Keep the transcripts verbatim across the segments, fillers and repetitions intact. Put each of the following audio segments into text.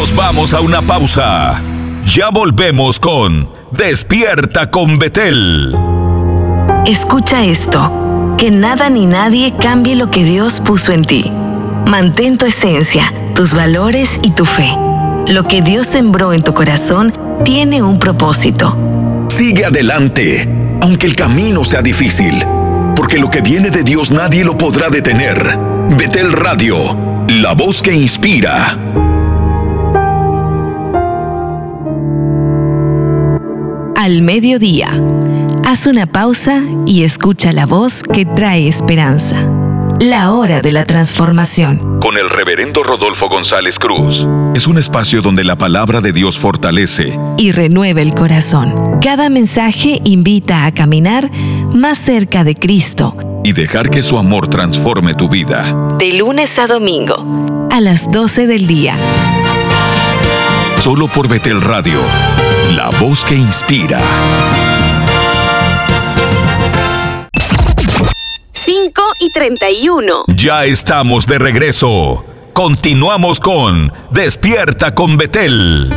Nos vamos a una pausa. Ya volvemos con Despierta con Betel. Escucha esto, que nada ni nadie cambie lo que Dios puso en ti. Mantén tu esencia, tus valores y tu fe. Lo que Dios sembró en tu corazón tiene un propósito. Sigue adelante, aunque el camino sea difícil, porque lo que viene de Dios nadie lo podrá detener. Betel Radio, la voz que inspira. Al mediodía, haz una pausa y escucha la voz que trae esperanza. La hora de la transformación. Con el reverendo Rodolfo González Cruz. Es un espacio donde la palabra de Dios fortalece y renueva el corazón. Cada mensaje invita a caminar más cerca de Cristo y dejar que su amor transforme tu vida. De lunes a domingo, a las doce del día. Solo por Betel Radio, la voz que inspira. cinco y treinta y uno. Ya estamos de regreso. Continuamos con Despierta con Betel.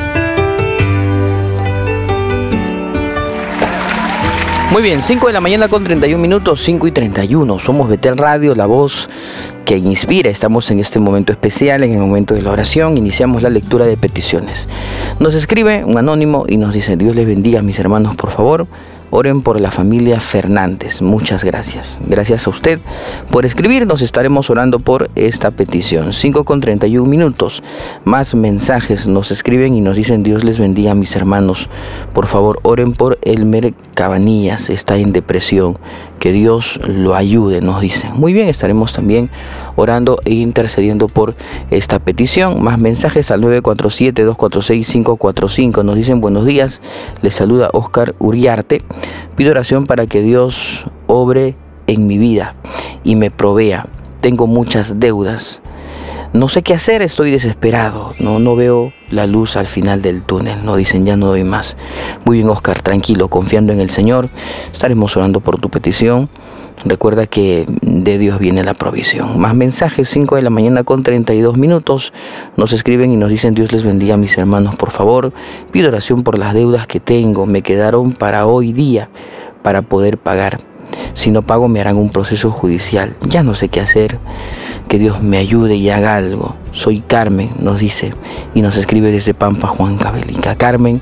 Muy bien, cinco de la mañana con treinta y un minutos, cinco y treinta y uno. Somos Betel Radio, la voz que inspira. Estamos en este momento especial, en el momento de la oración. Iniciamos la lectura de peticiones. Nos escribe un anónimo y nos dice: Dios les bendiga, mis hermanos, por favor. Oren por la familia Fernández. Muchas gracias. Gracias a usted por escribirnos. Estaremos orando por esta petición. cinco con treinta y un minutos. Más mensajes nos escriben y nos dicen: Dios les bendiga, mis hermanos. Por favor, oren por Elmer Cabanillas. Está en depresión. Que Dios lo ayude, nos dicen. Muy bien, estaremos también orando e intercediendo por esta petición. Más mensajes al nueve cuatro siete, dos cuatro seis, cinco cuatro cinco. Nos dicen: buenos días. Les saluda Oscar Uriarte. Pido oración para que Dios obre en mi vida y me provea. Tengo muchas deudas. No sé qué hacer, estoy desesperado. No, no veo la luz al final del túnel. No dicen: ya no doy más. Muy bien, Oscar, tranquilo, confiando en el Señor. Estaremos orando por tu petición. Recuerda que de Dios viene la provisión. Más mensajes, cinco de la mañana con treinta y dos minutos. Nos escriben y nos dicen: Dios les bendiga, mis hermanos, por favor. Pido oración por las deudas que tengo. Me quedaron para hoy día para poder pagar. Si no pago, me harán un proceso judicial. Ya no sé qué hacer. Que Dios me ayude y haga algo. Soy Carmen, nos dice, y nos escribe desde Pampa, Juan Cabelica. Carmen,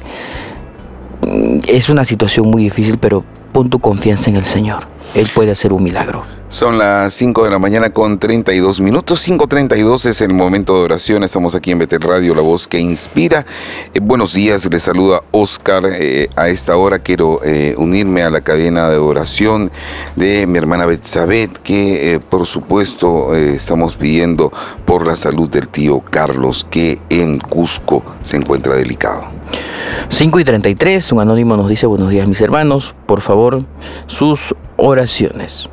es una situación muy difícil, pero pon tu confianza en el Señor. Él puede hacer un milagro. Son las cinco de la mañana con treinta y dos minutos. cinco treinta y dos es el momento de oración. Estamos aquí en Betel Radio, la voz que inspira. Eh, buenos días, les saluda Oscar. Eh, a esta hora quiero eh, unirme a la cadena de oración de mi hermana Betsabet, que eh, por supuesto eh, estamos pidiendo por la salud del tío Carlos, que en Cusco se encuentra delicado. cinco y treinta y tres, un anónimo nos dice: buenos días, mis hermanos, por favor, sus oraciones.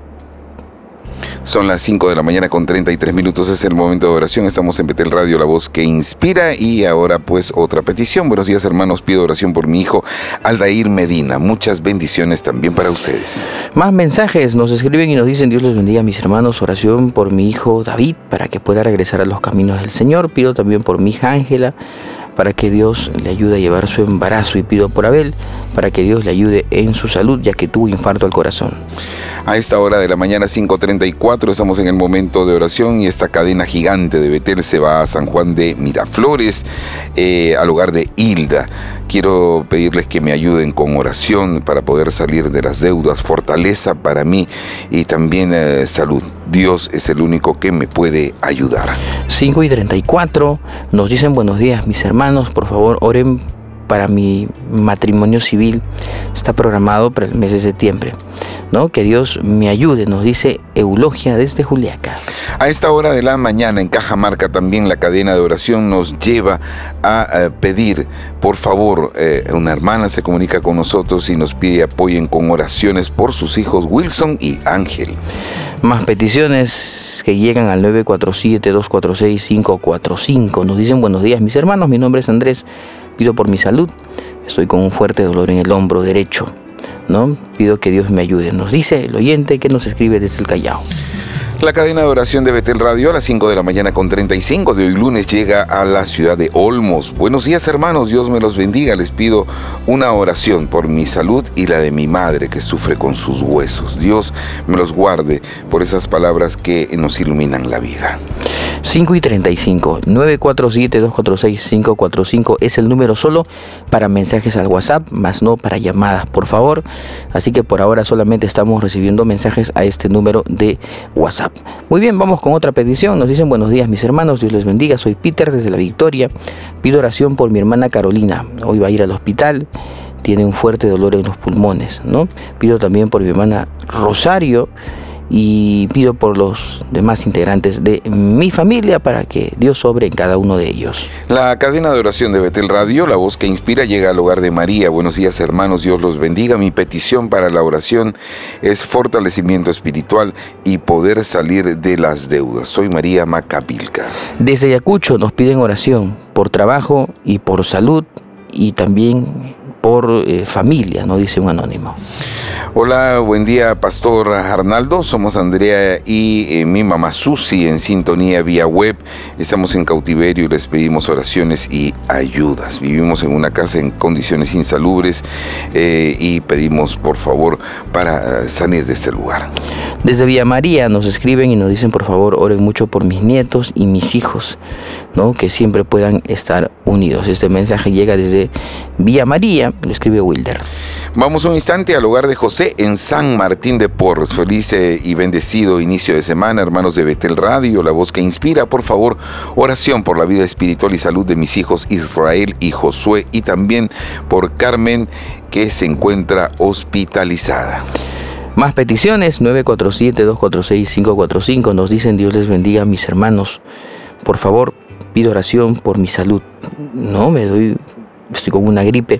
Son las cinco de la mañana con treinta y tres minutos, es el momento de oración. Estamos en Betel Radio, la voz que inspira. Y ahora pues otra petición. Buenos días, hermanos, pido oración por mi hijo Aldair Medina. Muchas bendiciones también para ustedes. Más mensajes nos escriben y nos dicen: Dios les bendiga, mis hermanos. Oración por mi hijo David para que pueda regresar a los caminos del Señor. Pido también por mi hija Ángela para que Dios le ayude a llevar su embarazo. Y pido por Abel para que Dios le ayude en su salud, ya que tuvo infarto al corazón. A esta hora de la mañana, cinco treinta y cuatro, estamos en el momento de oración y esta cadena gigante de Betel se va a San Juan de Miraflores, eh, al hogar de Hilda. Quiero pedirles que me ayuden con oración para poder salir de las deudas, fortaleza para mí y también eh, salud. Dios es el único que me puede ayudar. cinco y treinta y cuatro, nos dicen: buenos días, mis hermanos, por favor, oren para mi matrimonio civil. Está programado para el mes de septiembre, ¿no? Que Dios me ayude, nos dice Eulogia desde Juliaca. A esta hora de la mañana en Cajamarca también la cadena de oración nos lleva a eh, pedir, por favor, eh, una hermana se comunica con nosotros y nos pide apoyen con oraciones por sus hijos Wilson y Ángel. Más peticiones que llegan al nueve cuatro siete, dos cuatro seis, cinco cuatro cinco. Nos dicen: buenos días, mis hermanos, mi nombre es Andrés. Pido por mi salud. Estoy con un fuerte dolor en el hombro derecho, ¿no? Pido que Dios me ayude. Nos dice el oyente que nos escribe desde el Callao. La cadena de oración de Betel Radio a las cinco de la mañana con treinta y cinco de hoy lunes llega a la ciudad de Olmos. Buenos días, hermanos, Dios me los bendiga. Les pido una oración por mi salud y la de mi madre que sufre con sus huesos. Dios me los guarde por esas palabras que nos iluminan la vida. cinco y treinta y cinco, nueve cuatro siete, dos cuatro seis, cinco cuatro cinco es el número solo para mensajes al WhatsApp, más no para llamadas, por favor. Así que por ahora solamente estamos recibiendo mensajes a este número de WhatsApp. Muy bien, vamos con otra petición. Nos dicen: buenos días, mis hermanos, Dios les bendiga. Soy Peter desde La Victoria. Pido oración por mi hermana Carolina. Hoy va a ir al hospital. Tiene un fuerte dolor en los pulmones, ¿no? Pido también por mi hermana Rosario. Y pido por los demás integrantes de mi familia para que Dios obre en cada uno de ellos. La cadena de oración de Betel Radio, la voz que inspira, llega al hogar de María. Buenos días, hermanos, Dios los bendiga. Mi petición para la oración es fortalecimiento espiritual y poder salir de las deudas. Soy María Macabilca. Desde Ayacucho nos piden oración por trabajo y por salud y también por eh, familia, ¿no? Dice un anónimo. Hola, buen día, Pastor Arnaldo. Somos Andrea y eh, mi mamá Susi en sintonía vía web. Estamos en cautiverio y les pedimos oraciones y ayudas. Vivimos en una casa en condiciones insalubres eh, y pedimos por favor para salir de este lugar. Desde Villa María nos escriben y nos dicen: por favor, oren mucho por mis nietos y mis hijos, ¿no? Que siempre puedan estar unidos. Este mensaje llega desde Villa María, lo escribe Wilder. Vamos un instante al hogar de José en San Martín de Porres. Feliz y bendecido inicio de semana, hermanos de Betel Radio, la voz que inspira. Por favor, oración por la vida espiritual y salud de mis hijos Israel y Josué, y también por Carmen, que se encuentra hospitalizada. Más peticiones, nueve cuatro siete, dos cuatro seis, cinco cuatro cinco. Nos dicen: Dios les bendiga, mis hermanos. Por favor, pido oración por mi salud. No, me doy... Estoy con una gripe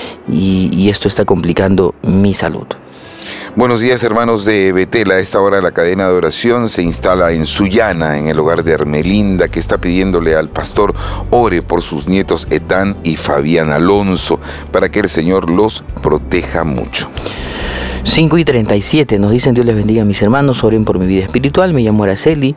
y, y esto está complicando mi salud. Buenos días, hermanos de Betel. A esta hora la cadena de oración se instala en Sullana, en el hogar de Hermelinda, que está pidiéndole al pastor ore por sus nietos Etán y Fabián Alonso, para que el Señor los proteja mucho. cinco y treinta y siete nos dicen: Dios les bendiga, mis hermanos, oren por mi vida espiritual. Me llamo Araceli.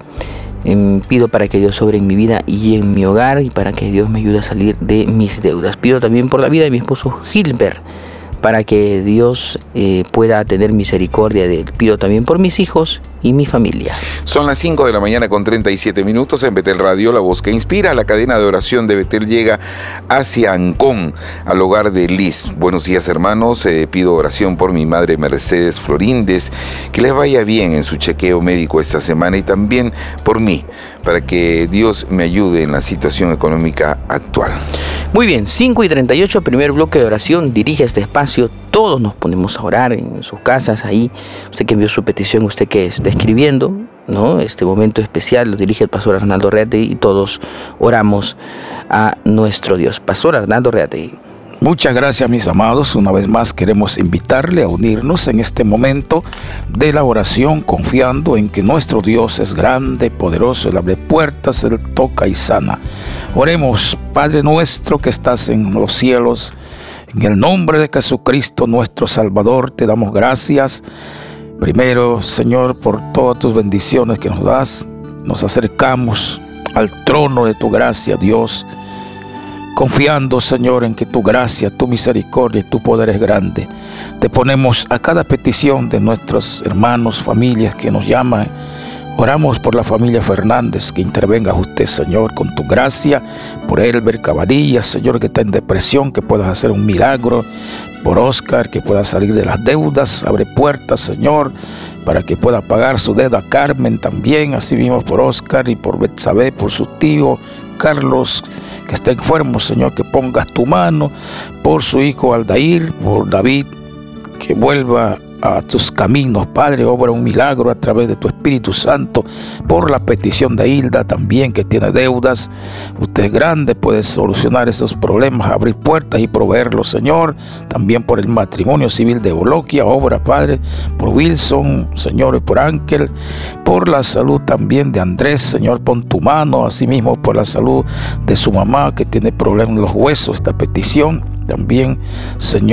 Eh, pido para que Dios sobre en mi vida y en mi hogar, y para que Dios me ayude a salir de mis deudas. Pido también por la vida de mi esposo Gilbert, para que Dios eh, pueda tener misericordia de él. Pido también por mis hijos y mi familia. Son las cinco de la mañana con treinta y siete minutos en Betel Radio, la voz que inspira. La cadena de oración de Betel llega hacia Ancón, al hogar de Liz. Buenos días, hermanos. Eh, pido oración por mi madre Mercedes Floríndez, que le vaya bien en su chequeo médico esta semana, y también por mí, para que Dios me ayude en la situación económica actual. Muy bien, cinco y treinta y ocho, primer bloque de oración dirige este espacio. Todos nos ponemos a orar en sus casas, ahí. Usted que envió su petición, usted que está escribiendo, ¿no? Este momento especial lo dirige el pastor Arnaldo Reategui y todos oramos a nuestro Dios. Pastor Arnaldo Reategui. Muchas gracias, mis amados. Una vez más queremos invitarle a unirnos en este momento de la oración, confiando en que nuestro Dios es grande, poderoso. Él abre puertas, Él toca y sana. Oremos. Padre nuestro que estás en los cielos, en el nombre de Jesucristo nuestro Salvador, te damos gracias. Primero, Señor, por todas tus bendiciones que nos das. Nos acercamos al trono de tu gracia, Dios, confiando, Señor, en que tu gracia, tu misericordia y tu poder es grande. Te ponemos a cada petición de nuestros hermanos, familias que nos llaman. Oramos por la familia Fernández, que intervenga usted, Señor, con tu gracia. Por Elber Cabanillas, Señor, que está en depresión, que puedas hacer un milagro. Por Oscar, que pueda salir de las deudas. Abre puertas, Señor, para que pueda pagar su deuda. Carmen también, así mismo por Oscar y por Betsabé, por su tío Carlos, que está enfermo, Señor, que pongas tu mano. Por su hijo Aldair, por David, que vuelva a tus caminos, Padre, obra un milagro a través de tu Espíritu Santo. Por la petición de Hilda también, que tiene deudas, usted es grande, puede solucionar esos problemas, abrir puertas y proveerlos, Señor. También por el matrimonio civil de Boloquia, obra, Padre, por Wilson, Señor, y por Ángel. Por la salud también de Andrés, Señor, pon tu mano. Asimismo por la salud de su mamá, que tiene problemas en los huesos, esta petición también, Señor,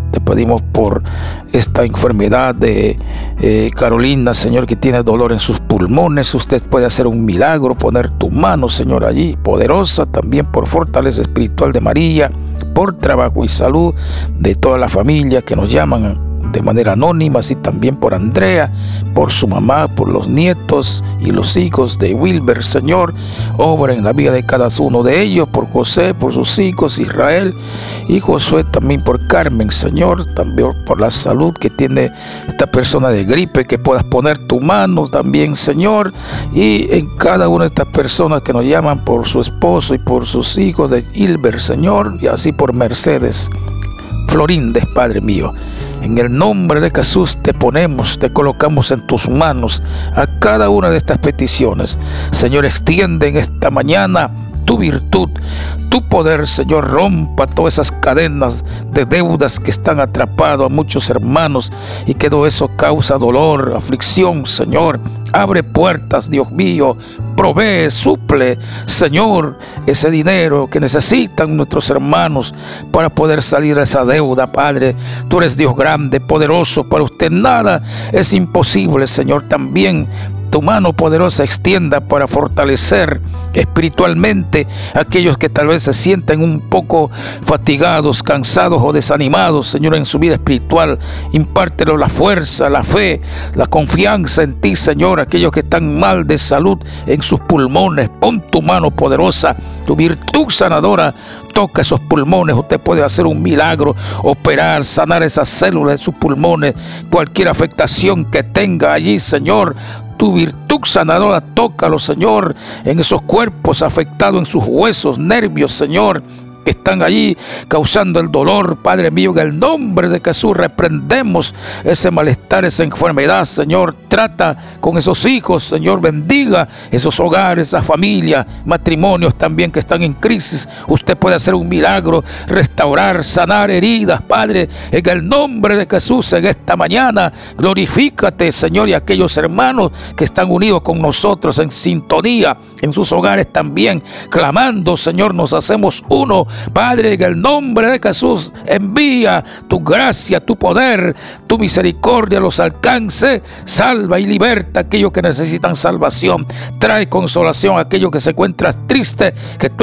Te pedimos por esta enfermedad de eh, Carolina, Señor, que tiene dolor en sus pulmones. Usted puede hacer un milagro, poner tu mano, Señor, allí, poderosa. También por fortaleza espiritual de María, por trabajo y salud de toda la familia que nos llaman de manera anónima, así también por Andrea, por su mamá, por los nietos y los hijos de Wilber. Señor, obra en la vida de cada uno de ellos, por José, por sus hijos, Israel y Josué, también por Carmen, Señor, también por la salud que tiene esta persona de gripe, que puedas poner tu mano también, Señor, y en cada una de estas personas que nos llaman por su esposo y por sus hijos de Wilber, Señor, y así por Mercedes Florindes, Padre mío. En el nombre de Jesús te ponemos, te colocamos en tus manos a cada una de estas peticiones. Señor, extiende en esta mañana tu virtud, tu poder, Señor. Rompa todas esas cadenas de deudas que están atrapados a muchos hermanos y que todo eso causa dolor, aflicción, Señor. Abre puertas, Dios mío, provee, suple, Señor, ese dinero que necesitan nuestros hermanos para poder salir de esa deuda, Padre. Tú eres Dios grande, poderoso, para usted nada es imposible, Señor. También tu mano poderosa extienda para fortalecer espiritualmente a aquellos que tal vez se sienten un poco fatigados, cansados o desanimados, Señor, en su vida espiritual. Impártelo la fuerza, la fe, la confianza en ti, Señor. Aquellos que están mal de salud en sus pulmones, pon tu mano poderosa, tu virtud sanadora. Toca esos pulmones. Usted puede hacer un milagro, operar, sanar esas células de sus pulmones. Cualquier afectación que tenga allí, Señor, tu virtud sanadora, tócalo, Señor, en esos cuerpos afectados, en sus huesos, nervios, Señor, que están allí causando el dolor, Padre mío. En el nombre de Jesús reprendemos ese malestar, esa enfermedad, Señor. Trata con esos hijos, Señor. Bendiga esos hogares, esas familias, matrimonios también que están en crisis. Usted puede hacer un milagro, restaurar, sanar heridas, Padre. En el nombre de Jesús, en esta mañana, glorifícate, Señor, y aquellos hermanos que están unidos con nosotros en sintonía, en sus hogares también, clamando, Señor, nos hacemos uno. Padre, en el nombre de Jesús, envía tu gracia, tu poder, tu misericordia, los alcance, salva y liberta a aquellos que necesitan salvación. Trae consolación a aquellos que se encuentran tristes, que tú